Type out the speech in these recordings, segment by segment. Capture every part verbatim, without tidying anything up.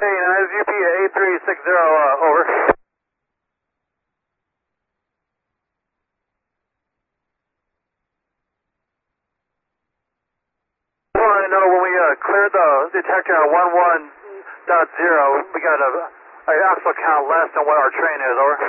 Hey, nine U P eight three six zero, uh, over. I want to know when we uh, cleared the detector at one one dot zero, we got a, a axle count less than what our train is, over.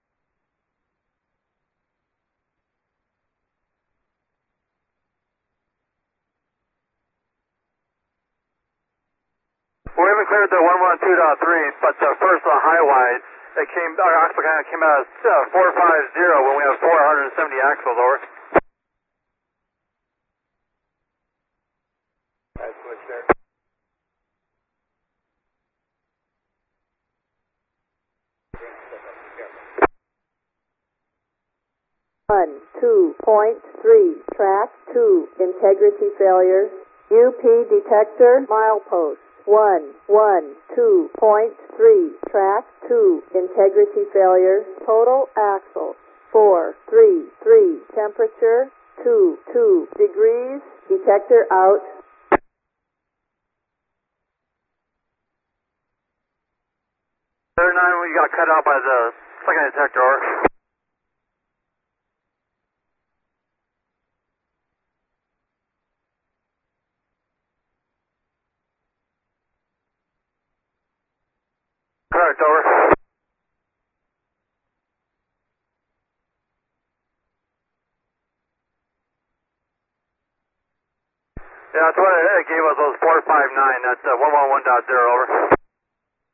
We haven't cleared the one one two dot three, but the first uh, high wide, it came, our axle count came out as uh, four five zero when we have four hundred seventy axles, over. I switch there. One, two point three, track two, integrity failure. U P detector, milepost. One, one, two point three, track two, integrity failure. Total axle, four, three, three, temperature, two, two degrees, detector out. thirty-nine, we got cut out by the second detector, over. Correct, over. Yeah, that's what it, it gave us, those four five nine, that's uh, one one one dot zero, over.